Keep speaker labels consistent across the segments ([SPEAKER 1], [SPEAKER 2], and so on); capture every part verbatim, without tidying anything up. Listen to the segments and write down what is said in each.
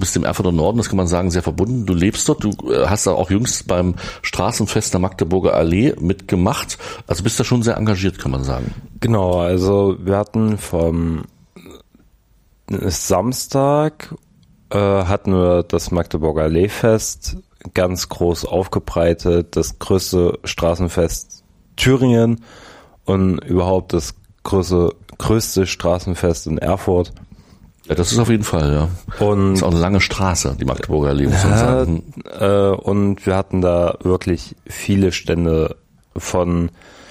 [SPEAKER 1] bist im Erfurter Norden, das kann man sagen, sehr verbunden. Du lebst dort, du hast da auch jüngst beim Straßenfest der Magdeburger Allee mitgemacht. Also bist da schon sehr engagiert, kann man sagen.
[SPEAKER 2] Genau, also wir hatten vom Samstag äh, hatten wir das Magdeburger Alleefest ganz groß aufgebreitet, das größte Straßenfest Thüringen und überhaupt das größte, größte Straßenfest in Erfurt.
[SPEAKER 1] Ja, das ist auf jeden Fall, ja. Und das ist auch eine lange Straße, die Magdeburger Allee, muss man sagen.
[SPEAKER 2] Äh, und wir hatten da wirklich viele Stände von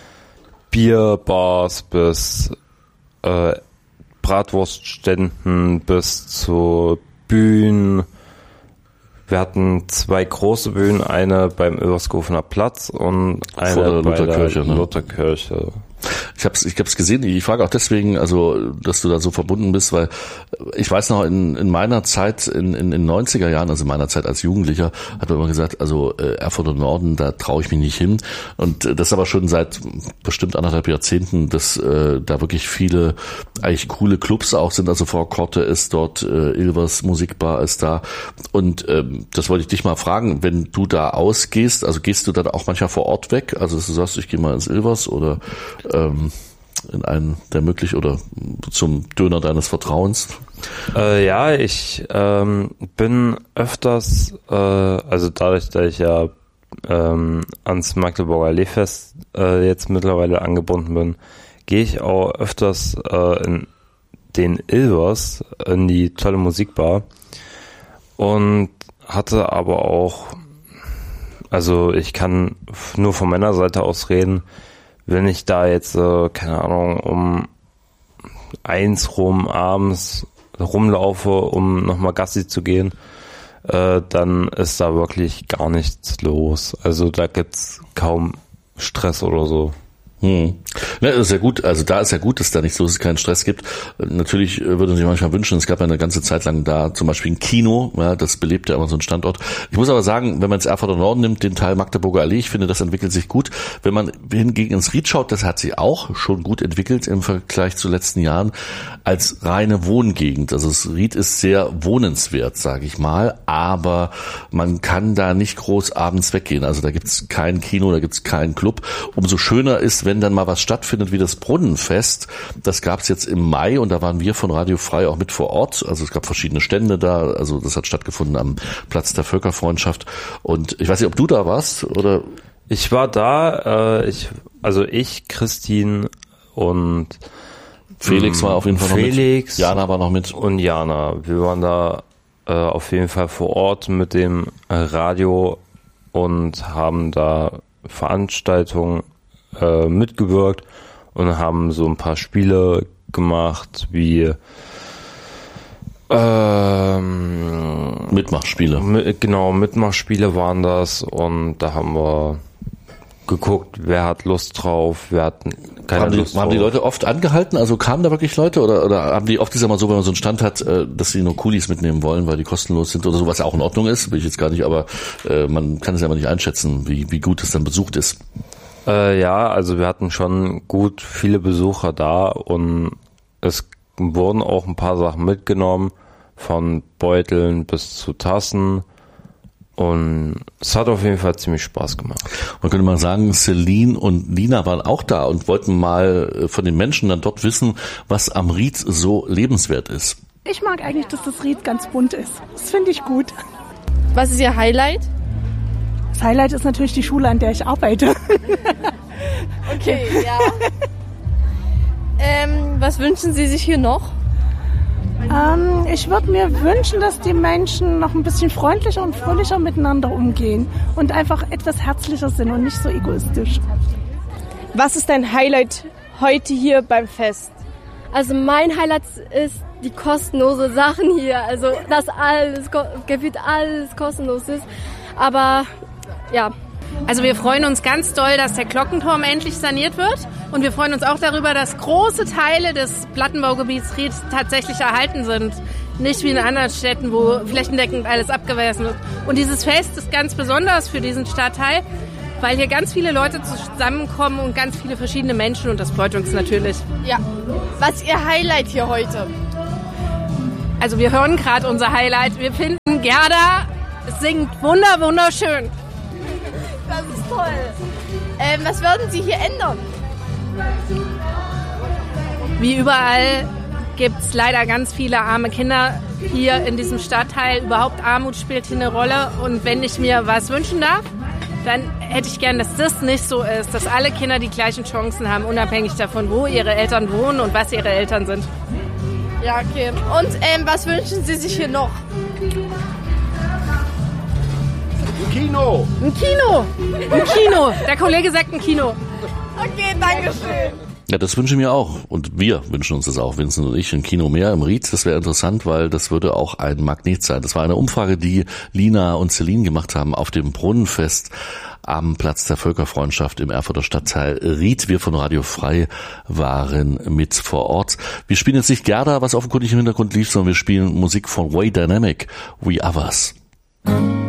[SPEAKER 2] Bierbars bis äh, Bratwurstständen bis zu Bühnen. Wir hatten zwei große Bühnen, eine beim Ilverskofener Platz und eine
[SPEAKER 1] Vor der
[SPEAKER 2] bei
[SPEAKER 1] Lutherkirche,
[SPEAKER 2] der
[SPEAKER 1] ne?
[SPEAKER 2] Lutherkirche.
[SPEAKER 1] Ich hab's, ich hab's gesehen. Ich frage auch deswegen, also, dass du da so verbunden bist, weil ich weiß noch, in, in meiner Zeit, in, in, in neunziger Jahren, also in meiner Zeit als Jugendlicher, hat man immer gesagt, also, äh, Erfurter Norden, da traue ich mich nicht hin. Und äh, das ist aber schon seit bestimmt anderthalb Jahrzehnten, dass äh, da wirklich viele eigentlich coole Clubs auch sind. Also Frau Korte ist dort, äh, Ilvers Musikbar ist da. Und ähm, das wollte ich dich mal fragen, wenn du da ausgehst, also gehst du dann auch manchmal vor Ort weg? Also, dass du sagst, ich gehe mal ins Ilvers oder ähm, in einen der möglich oder zum Döner deines Vertrauens?
[SPEAKER 2] Äh, ja, ich ähm, bin öfters, äh, also dadurch, dass ich ja ähm, ans Magdeburger Alleefest äh, jetzt mittlerweile angebunden bin, gehe ich auch öfters äh, in den Ilvers, in die tolle Musikbar und hatte aber auch, also ich kann nur von meiner Seite aus reden, wenn ich da jetzt, äh, keine Ahnung, um eins rum abends rumlaufe, um nochmal Gassi zu gehen, äh, dann ist da wirklich gar nichts los. Also da gibt's kaum Stress oder so.
[SPEAKER 1] Hm. Ja, das ist ja gut, also da ist ja gut, dass da nicht so, dass es keinen Stress gibt. Natürlich würde man sich manchmal wünschen, es gab ja eine ganze Zeit lang da zum Beispiel ein Kino, ja, das belebt ja immer so einen Standort. Ich muss aber sagen, wenn man jetzt Erfurter Norden nimmt, den Teil Magdeburger Allee, ich finde, das entwickelt sich gut. Wenn man hingegen ins Ried schaut, das hat sich auch schon gut entwickelt im Vergleich zu letzten Jahren als reine Wohngegend. Also das Ried ist sehr wohnenswert, sage ich mal, aber man kann da nicht groß abends weggehen. Also da gibt's kein Kino, da gibt's keinen Club. Umso schöner ist, wenn dann mal was stattfindet wie das Brunnenfest. Das gab's jetzt im Mai und da waren wir von Radio Frei auch mit vor Ort. Also es gab verschiedene Stände da. Also das hat stattgefunden am Platz der Völkerfreundschaft. Und ich weiß nicht, ob du da warst oder?
[SPEAKER 2] Ich war da. Äh, ich, also ich, Christine und
[SPEAKER 1] Felix war auf jeden Fall noch mit.
[SPEAKER 2] Felix.
[SPEAKER 1] Jana war noch mit.
[SPEAKER 2] Und Jana. Wir waren da äh, auf jeden Fall vor Ort mit dem äh, Radio und haben da Veranstaltungen äh, mitgewirkt und haben so ein paar Spiele gemacht, wie ähm,
[SPEAKER 1] Mitmachspiele.
[SPEAKER 2] Mit, genau, Mitmachspiele waren das und da haben wir geguckt, wer hat Lust drauf, wer hat keine
[SPEAKER 1] haben die,
[SPEAKER 2] Lust drauf.
[SPEAKER 1] Haben die Leute oft angehalten? Also kamen da wirklich Leute oder, oder haben die oft, ist ja mal so, wenn man so einen Stand hat, dass sie nur Coolies mitnehmen wollen, weil die kostenlos sind oder so, was ja auch in Ordnung ist, will ich jetzt gar nicht, aber äh, man kann es ja mal nicht einschätzen, wie, wie gut es dann besucht ist.
[SPEAKER 2] Äh, ja, also wir hatten schon gut viele Besucher da und es wurden auch ein paar Sachen mitgenommen, von Beuteln bis zu Tassen. Und es hat auf jeden Fall ziemlich Spaß gemacht.
[SPEAKER 1] Man könnte mal sagen, Celine und Lina waren auch da und wollten mal von den Menschen dann dort wissen, was am Ried so lebenswert ist.
[SPEAKER 3] Ich mag eigentlich, dass das Ried ganz bunt ist. Das finde ich gut.
[SPEAKER 4] Was ist Ihr Highlight?
[SPEAKER 3] Das Highlight ist natürlich die Schule, an der ich arbeite.
[SPEAKER 4] Okay, ja. ähm, was wünschen Sie sich hier noch?
[SPEAKER 3] Ähm, ich würde mir wünschen, dass die Menschen noch ein bisschen freundlicher und fröhlicher miteinander umgehen und einfach etwas herzlicher sind und nicht so egoistisch.
[SPEAKER 4] Was ist dein Highlight heute hier beim Fest?
[SPEAKER 5] Also mein Highlight ist die kostenlose Sachen hier. Also dass alles, gefühlt alles kostenlos ist. Aber ja.
[SPEAKER 6] Also wir freuen uns ganz doll, dass der Glockenturm endlich saniert wird. Und wir freuen uns auch darüber, dass große Teile des Plattenbaugebiets Ried tatsächlich erhalten sind. Nicht wie in anderen Städten, wo flächendeckend alles abgerissen wird. Und dieses Fest ist ganz besonders für diesen Stadtteil, weil hier ganz viele Leute zusammenkommen und ganz viele verschiedene Menschen. Und das freut uns natürlich.
[SPEAKER 4] Ja. Was ist Ihr Highlight hier heute?
[SPEAKER 6] Also wir hören gerade unser Highlight. Wir finden Und Gerda singt wunder, wunderschön.
[SPEAKER 4] Das ist toll. Ähm, was würden Sie hier ändern?
[SPEAKER 6] Wie überall gibt es leider ganz viele arme Kinder hier in diesem Stadtteil. Überhaupt Armut spielt hier eine Rolle. Und wenn ich mir was wünschen darf, dann hätte ich gern, dass das nicht so ist, dass alle Kinder die gleichen Chancen haben, unabhängig davon, wo ihre Eltern wohnen und was ihre Eltern sind.
[SPEAKER 4] Ja, okay. Und ähm, was wünschen Sie sich hier noch?
[SPEAKER 7] Ein Kino.
[SPEAKER 6] Ein Kino. Ein Kino. Der Kollege sagt ein Kino.
[SPEAKER 4] Okay, danke schön.
[SPEAKER 1] Ja, das wünsche ich mir auch. Und wir wünschen uns das auch, Vincent und ich, ein Kino mehr im Ried. Das wäre interessant, weil das würde auch ein Magnet sein. Das war eine Umfrage, die Lina und Celine gemacht haben auf dem Brunnenfest am Platz der Völkerfreundschaft im Erfurter Stadtteil Ried. Wir von Radio Frei waren mit vor Ort. Wir spielen jetzt nicht Gerda, was offenkundig im Hintergrund lief, sondern wir spielen Musik von Way Dynamic, We Others.